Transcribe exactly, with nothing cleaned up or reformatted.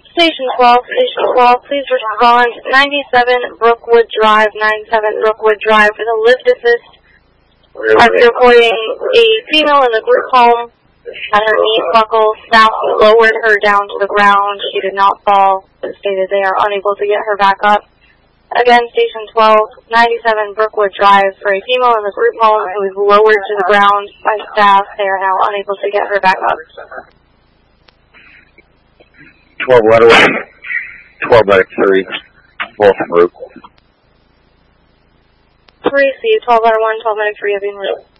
Station twelve, Station twelve, please respond. ninety-seven Brookwood Drive, ninety-seven Brookwood Drive for the lift assist. After reporting a female in the group home at her knee buckle, staff lowered her down to the ground. She did not fall, but stated they are unable to get her back up. Again, Station twelve, ninety-seven Brookwood Drive for a female in the group home who was lowered to the ground by staff. They are now unable to get her back up. twelve letter one, twelve letter three, both en route. three C, twelve letter one, twelve letter three, have been route.